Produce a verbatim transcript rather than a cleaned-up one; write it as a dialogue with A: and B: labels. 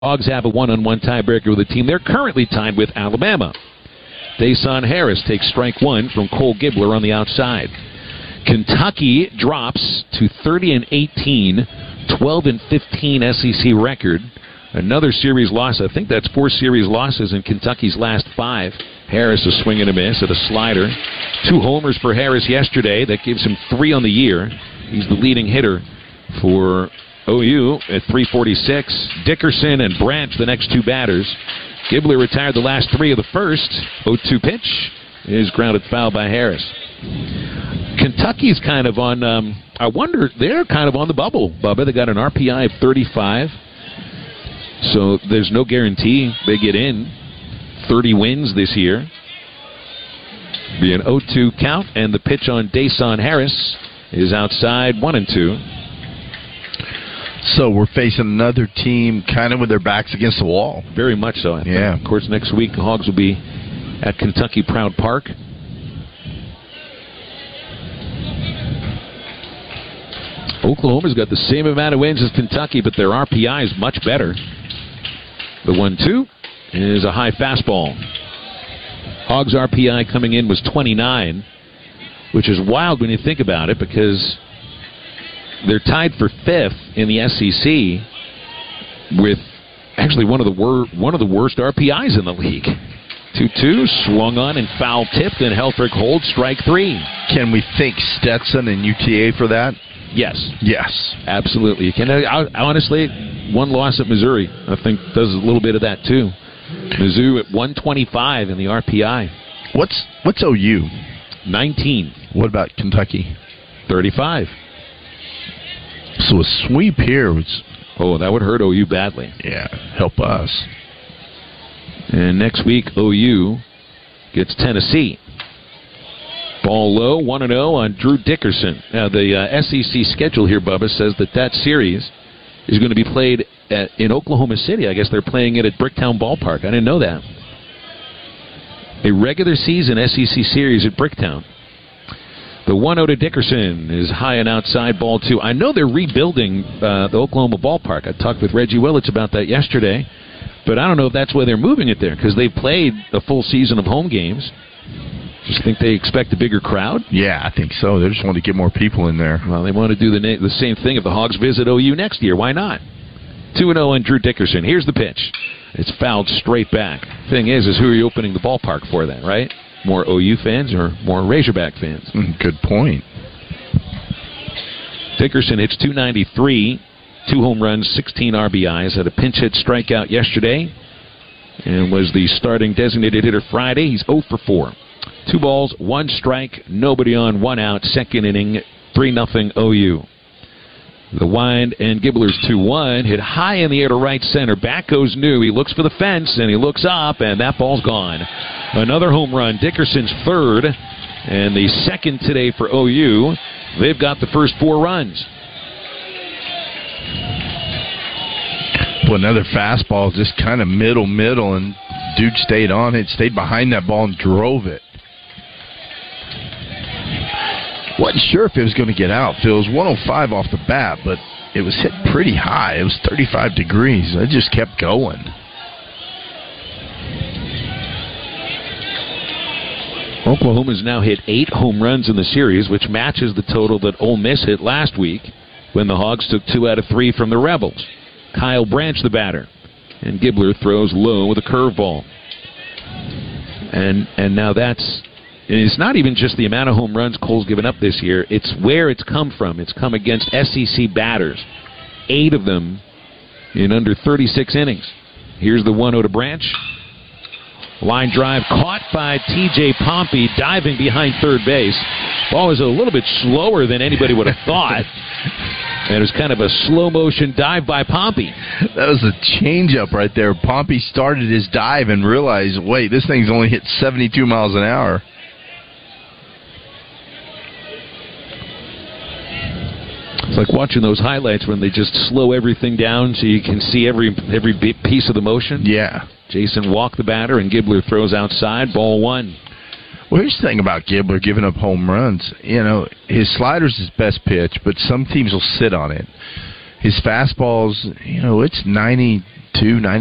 A: Hogs have a one-on-one tiebreaker with the team. They're currently tied with Alabama. Dason Harris takes strike one from Cole Gibbler on the outside. Kentucky drops to thirty and eighteen, twelve and fifteen S E C record. Another series loss. I think that's four series losses in Kentucky's last five. Harris a swing and a miss at a slider. Two homers for Harris yesterday. That gives him three on the year. He's the leading hitter for O U at three forty-six. Dickerson and Branch, the next two batters. Gibbler retired the last three of the first. oh two pitch is grounded foul by Harris. Kentucky's kind of on, um, I wonder, they're kind of on the bubble, Bubba. They got an R P I of thirty-five. So there's no guarantee they get in. thirty wins this year. Be an oh two count, and the pitch on Dason Harris is outside, one and two.
B: So we're facing another team kind of with their backs against the wall.
A: Very much so, I think.
B: Yeah.
A: Of course, next week the Hogs will be at Kentucky Proud Park. Oklahoma's got the same amount of wins as Kentucky, but their R P I is much better. The one two is a high fastball. Hogs' R P I coming in was twenty-nine, which is wild when you think about it, because they're tied for fifth in the S E C with actually one of the wor- one of the worst R P Is in the league. two two, swung on and foul tipped, and Helfrich holds strike three.
B: Can we thank Stetson and U T A for that?
A: Yes.
B: Yes.
A: Absolutely. You can, I, honestly, one loss at Missouri, I think, does a little bit of that, too. Mizzou at one twenty-five in the R P I.
B: What's what's O U?
A: nineteen.
B: What about Kentucky?
A: thirty-five.
B: So a sweep here was...
A: Oh, that would hurt O U badly.
B: Yeah, help us.
A: And next week, O U gets Tennessee. Ball low, one and oh on Drew Dickerson. Now, the uh, S E C schedule here, Bubba, says that that series is going to be played at, in Oklahoma City. I guess they're playing it at Bricktown Ballpark. I didn't know that. A regular season S E C series at Bricktown. The one oh to Dickerson is high and outside, ball two. I know they're rebuilding uh, the Oklahoma Ballpark. I talked with Reggie Willits about that yesterday, but I don't know if that's why they're moving it there, because they've played a full season of home games. Just think they expect a bigger crowd?
B: Yeah, I think so. They just want to get more people in there.
A: Well, they want to do the na- the same thing if the Hogs visit O U next year. Why not? two and oh on Drew Dickerson. Here's the pitch. It's fouled straight back. Thing is, is who are you opening the ballpark for then, right? More O U fans or more Razorback fans?
B: Mm, good point.
A: Dickerson hits two ninety-three, two home runs, sixteen R B Is, had a pinch hit strikeout yesterday, and was the starting designated hitter Friday. He's oh for four. Two balls, one strike, nobody on, one out, second inning, three nothing O U. The wind and Gibbler's two one, hit high in the air to right center. Back goes New. He looks for the fence, and he looks up, and that ball's gone. Another home run, Dickerson's third, and the second today for O U. They've got the first four runs.
B: Well, another fastball, just kind of middle, middle, and dude stayed on it, stayed behind that ball and drove it. Wasn't sure if it was going to get out. It was one oh five off the bat, but it was hit pretty high. It was thirty-five degrees. It just kept going.
A: Oklahoma's now hit eight home runs in the series, which matches the total that Ole Miss hit last week when the Hogs took two out of three from the Rebels. Kyle Branch, the batter. And Gibbler throws low with a curveball. And and now that's... And it's not even just the amount of home runs Cole's given up this year. It's where it's come from. It's come against S E C batters. Eight of them in under thirty-six innings. Here's the one oh to Branch. Line drive caught by T J Pompey, diving behind third base. Ball was a little bit slower than anybody would have thought. And it was kind of a slow-motion dive by Pompey.
B: That was a change-up right there. Pompey started his dive and realized, wait, this thing's only hit seventy-two miles an hour.
A: It's like watching those highlights when they just slow everything down so you can see every every piece of the motion.
B: Yeah.
A: Jason walked the batter, and Gibbler throws outside, ball one.
B: Well, here's the thing about Gibbler giving up home runs. You know, his slider's his best pitch, but some teams will sit on it. His fastballs, you know, it's ninety, two, nine